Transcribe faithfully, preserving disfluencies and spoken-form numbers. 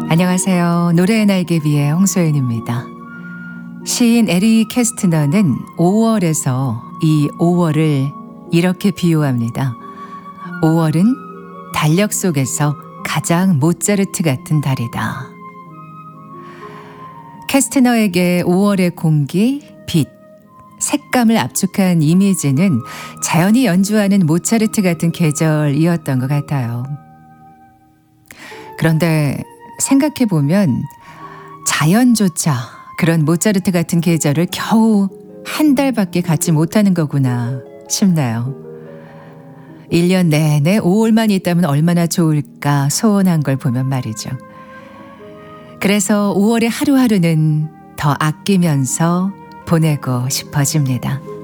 안녕하세요. 노래의 날개비의 홍소연입니다. 시인 에릭 캐스트너는 오월에서 이 오월을 이렇게 비유합니다. 오월은 달력 속에서 가장 모차르트 같은 달이다. 캐스트너에게 오월의 공기, 빛, 색감을 압축한 이미지는 자연이 연주하는 모차르트 같은 계절이었던 것 같아요. 그런데 생각해보면 자연조차 그런 모차르트 같은 계절을 겨우 한 달밖에 갖지 못하는 거구나 싶나요. 일 년 내내 오월만 있다면 얼마나 좋을까 소원한 걸 보면 말이죠. 그래서 오월의 하루하루는 더 아끼면서 보내고 싶어집니다.